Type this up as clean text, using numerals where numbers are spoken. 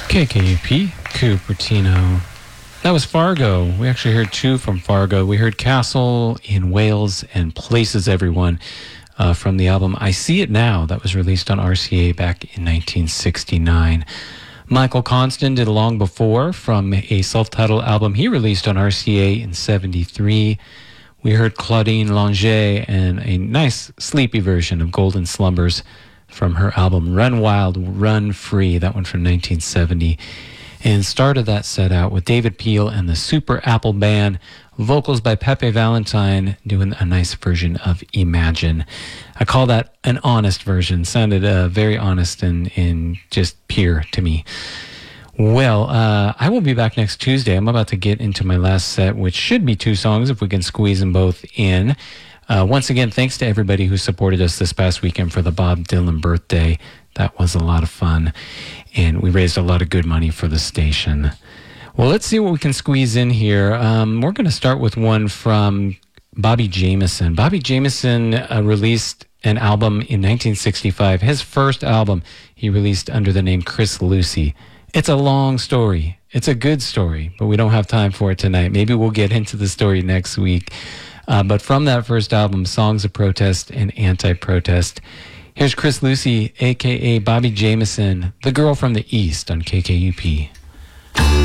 KKUP, Cupertino. That was Fargo. We actually heard two from Fargo. We heard Castle in Wales and Places Everyone from the album I See It Now that was released on RCA back in 1969. Michael Constant did Long Before from a self-titled album he released on RCA in 73. We heard Claudine Longet and a nice sleepy version of Golden Slumbers from her album Run Wild, Run Free, that one from 1970. And started that set out with David Peel and the Super Apple Band, vocals by Pepe Valentine doing a nice version of Imagine. I call that an honest version. Sounded very honest and just pure to me. Well, I will be back next Tuesday. I'm about to get into my last set, which should be two songs if we can squeeze them both in. Once again, thanks to everybody who supported us this past weekend for the Bob Dylan birthday. That was a lot of fun, and we raised a lot of good money for the station. Well, let's see what we can squeeze in here. We're going to start with one from Bobby Jamieson. Bobby Jamieson released an album in 1965. His first album he released under the name Chris Lucy. It's a long story. It's a good story, but we don't have time for it tonight. Maybe we'll get into the story next week. But from that first album, Songs of Protest and Anti-Protest, here's Chris Lucy, a.k.a. Bobby Jamieson, the girl from the East on KKUP.